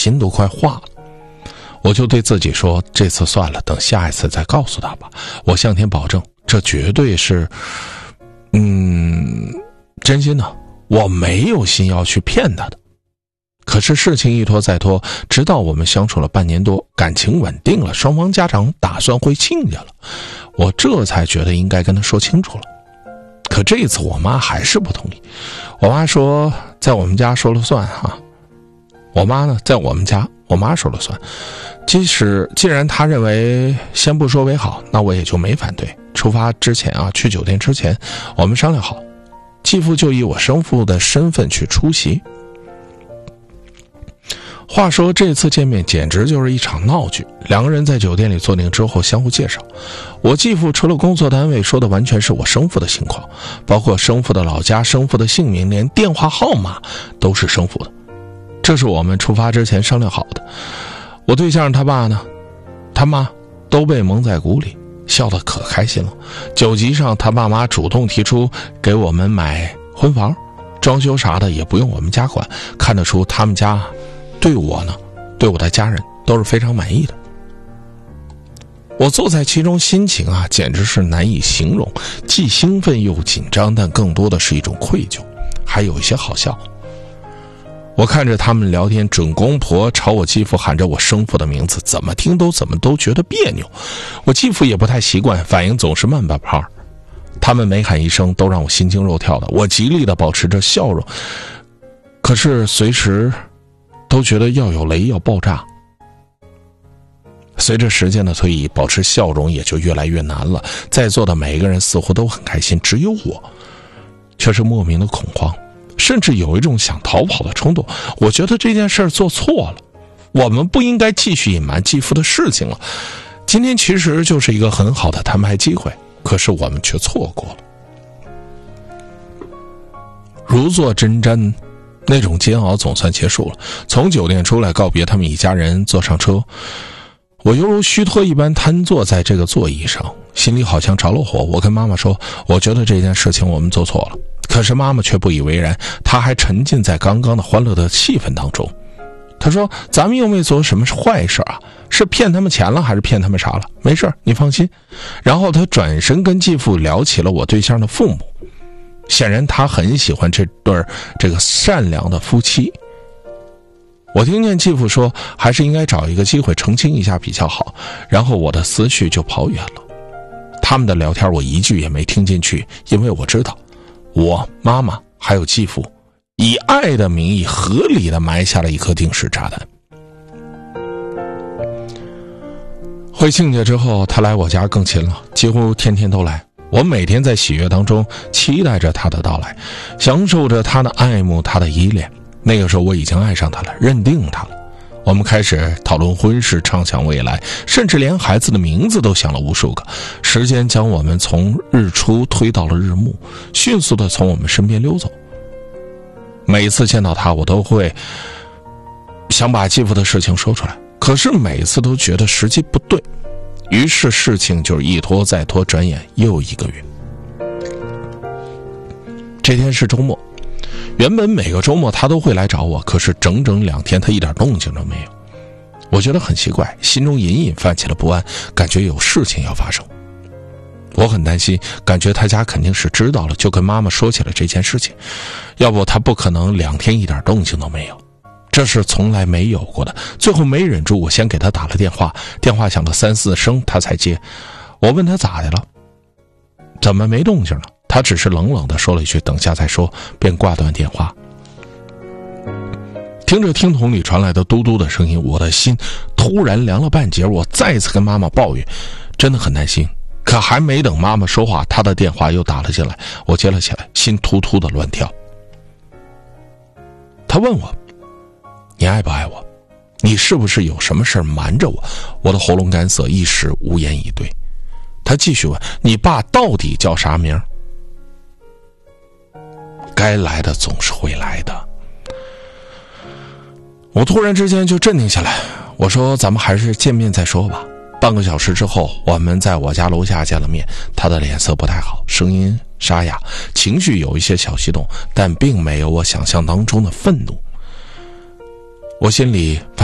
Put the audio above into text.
心都快化了。我就对自己说，这次算了，等下一次再告诉他吧。我向天保证，这绝对是真心的，我没有心要去骗他的。可是事情一拖再拖，直到我们相处了半年多，感情稳定了，双方家长打算回亲家了，我这才觉得应该跟他说清楚了。可这一次我妈还是不同意。我妈说在我们家说了算啊。我妈呢，在我们家我妈说了算。既然她认为先不说为好，那我也就没反对。出发之前啊，去酒店之前我们商量好，继父就以我生父的身份去出席。话说这次见面简直就是一场闹剧，两个人在酒店里坐定之后相互介绍，我继父除了工作单位说的完全是我生父的情况，包括生父的老家、生父的姓名，连电话号码都是生父的。这是我们出发之前商量好的。我对象他爸呢，他妈都被蒙在鼓里，笑得可开心了。酒局上他爸妈主动提出给我们买婚房，装修啥的也不用我们家管，看得出他们家对我呢，对我的家人都是非常满意的。我坐在其中，心情啊简直是难以形容，既兴奋又紧张，但更多的是一种愧疚，还有一些好笑。我看着他们聊天，准公婆朝我继父喊着我生父的名字，怎么听都觉得别扭。我继父也不太习惯，反应总是慢半拍。他们每喊一声都让我心惊肉跳的，我极力的保持着笑容，可是随时都觉得要有雷要爆炸。随着时间的推移，保持笑容也就越来越难了。在座的每一个人似乎都很开心，只有我却是莫名的恐慌，甚至有一种想逃跑的冲动。我觉得这件事做错了，我们不应该继续隐瞒继父的事情了。今天其实就是一个很好的摊牌机会，可是我们却错过了。如坐针毡，那种煎熬总算结束了。从酒店出来告别他们一家人，坐上车，我犹如虚脱一般瘫坐在这个座椅上，心里好像着了火。我跟妈妈说，我觉得这件事情我们做错了。可是妈妈却不以为然，她还沉浸在刚刚的欢乐的气氛当中。她说，咱们又没做什么坏事啊，是骗他们钱了还是骗他们啥了？没事，你放心。然后她转身跟继父聊起了我对象的父母，显然她很喜欢这个善良的夫妻。我听见继父说，还是应该找一个机会澄清一下比较好，然后我的思绪就跑远了。他们的聊天我一句也没听进去，因为我知道我妈妈还有继父以爱的名义合理的埋下了一颗定时炸弹。回亲家之后，他来我家更勤了，几乎天天都来。我每天在喜悦当中期待着他的到来，享受着他的爱慕，他的依恋。那个时候我已经爱上他了，认定他了。我们开始讨论婚事，畅想未来，甚至连孩子的名字都想了无数个。时间将我们从日出推到了日暮，迅速地从我们身边溜走。每次见到他，我都会想把继父的事情说出来，可是每次都觉得时机不对，于是事情就是一拖再拖，转眼又一个月。这天是周末，原本每个周末他都会来找我，可是整整2天他一点动静都没有。我觉得很奇怪，心中隐隐泛起了不安，感觉有事情要发生。我很担心，感觉他家肯定是知道了，就跟妈妈说起了这件事情。要不他不可能2天一点动静都没有，这是从来没有过的。最后没忍住，我先给他打了电话，电话响了3、4声他才接。我问他咋的了，怎么没动静了？他只是冷冷地说了一句等下再说，便挂断电话。听着听筒里传来的嘟嘟的声音，我的心突然凉了半截。我再次跟妈妈抱怨，真的很担心。可还没等妈妈说话，她的电话又打了进来，我接了起来，心突突的乱跳。她问我，你爱不爱我？你是不是有什么事瞒着我？我的喉咙干涩，一时无言以对。她继续问，你爸到底叫啥名？该来的总是会来的。我突然之间就镇定下来，我说咱们还是见面再说吧。半个小时之后，我们在我家楼下见了面。他的脸色不太好，声音沙哑，情绪有一些小激动，但并没有我想象当中的愤怒。我心里